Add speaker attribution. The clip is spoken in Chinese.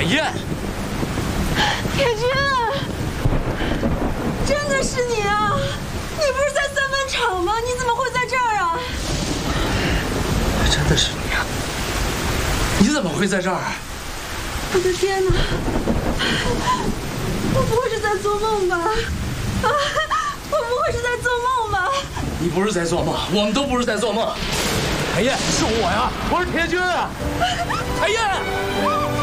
Speaker 1: 海燕，
Speaker 2: 铁军，真的是你啊！你不是在三分场吗？你怎么会在这儿啊？
Speaker 1: 真的是你啊！你怎么会在这儿？
Speaker 2: 我的天哪！我不会是在做梦吧？啊！我不会是在做梦吧？
Speaker 1: 你不是在做梦，我们都不是在做梦。海燕，是我呀，我是铁军啊！海燕。